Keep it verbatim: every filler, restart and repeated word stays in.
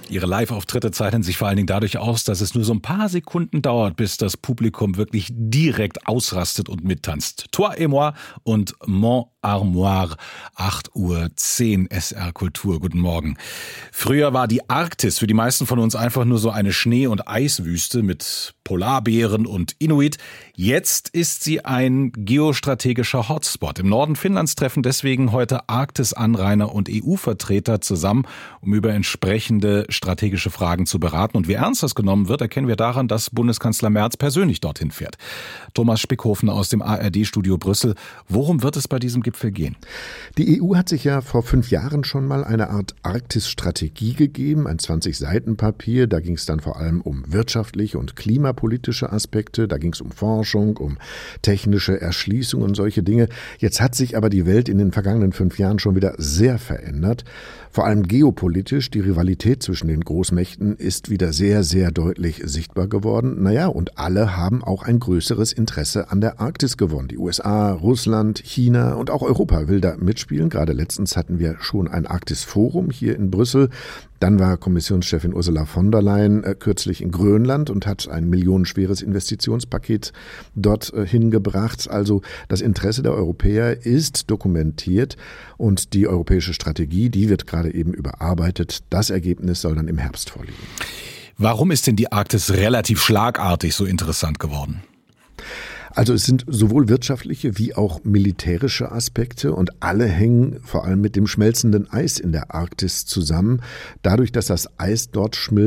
Ihre Live-Auftritte zeichnen sich vor allen Dingen dadurch aus, dass es nur so ein paar Sekunden dauert, bis das Publikum wirklich direkt ausrastet und mittanzt. Toi et moi und Mon Armoire, acht Uhr zehn S R Kultur. Guten Morgen. Früher war die Arktis für die meisten von uns einfach nur so eine Schnee- und Eiswüste mit Polarbären und Inuit. Jetzt ist sie ein geostrategischer Hotspot. Im Norden Finnlands treffen deswegen heute Arktis-Anrainer und E U-Vertreter zusammen, um über entsprechende strategische Fragen zu beraten. Und wie ernst das genommen wird, erkennen wir daran, dass Bundeskanzler Merz persönlich dorthin fährt. Thomas Spickhofen aus dem A R D-Studio Brüssel. Worum wird es bei diesem Gipfel gehen? Die E U hat sich ja vor fünf Jahren schon mal eine Art Arktis-Strategie gegeben, ein zwanzig-Seiten-Papier. Da ging es dann vor allem um wirtschaftliche und klimapolitische Aspekte. Da ging es um Forschung, um technische Erschließung und solche Dinge. Jetzt hat sich aber die Welt in den vergangenen fünf Jahren schon wieder sehr verändert. Vor allem geopolitisch, die Rivalität zwischen den Großmächten ist wieder sehr, sehr deutlich sichtbar geworden. Naja, und alle haben auch ein größeres Interesse an der Arktis gewonnen. Die U S A, Russland, China und auch Europa will da mitspielen. Gerade letztens hatten wir schon ein Arktis-Forum hier in Brüssel. Dann war Kommissionschefin Ursula von der Leyen äh, kürzlich in Grönland und hat ein millionenschweres Investitionspaket dort äh, hingebracht. Also das Interesse der Europäer ist dokumentiert und die europäische Strategie, die wird gerade eben überarbeitet. Das Ergebnis soll dann im Herbst vorliegen. Warum ist denn die Arktis relativ schlagartig so interessant geworden? Also es sind sowohl wirtschaftliche wie auch militärische Aspekte und alle hängen vor allem mit dem schmelzenden Eis in der Arktis zusammen. Dadurch, dass das Eis dort schmilzt,